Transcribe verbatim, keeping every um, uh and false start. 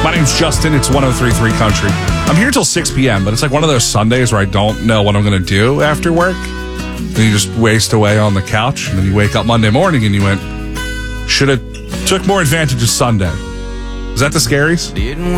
My name's Justin. It's one oh three point three Country. I'm here till six p.m., but it's like one of those Sundays where I don't know what I'm going to do after work. And you just waste away on the couch, and then you wake up Monday morning and you went, should have took more advantage of Sunday. Is that the Scaries?